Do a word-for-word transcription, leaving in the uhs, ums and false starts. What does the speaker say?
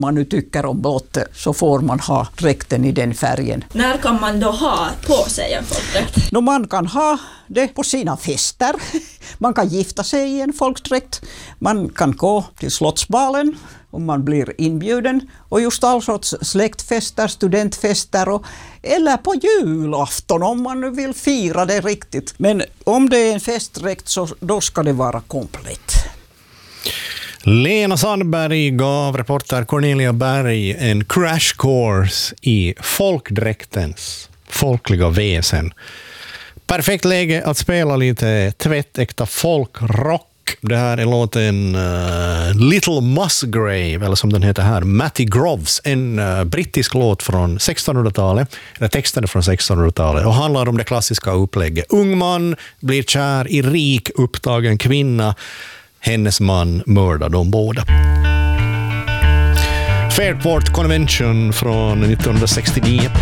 man nu tycker om blått så får man ha dräkten i den färgen. När kan man då ha på sig en folkdräkt? No, man kan ha det på sina fester. Man kan gifta sig i en folkdräkt. Man kan gå till Slottsbalen om man blir inbjuden. Och just all sorts släktfester, studentfester och, eller på julafton om man nu vill fira det riktigt. Men om det är en festdräkt så då ska det vara komplett. Lena Sandberg gav reporter Cornelia Berg en crash course i folkdräktens folkliga väsen. Perfekt läge att spela lite tvättäkta folkrock. Det här är låten uh, Little Musgrave, eller som den heter här, Matty Groves, en uh, brittisk låt från sextonhundratalet, eller texten från sextonhundratalet, och handlar om det klassiska upplägget. Ung man blir kär i rik upptagen kvinna. Hennes man mördar de båda. Fairport Convention från nittonhundrasextionio.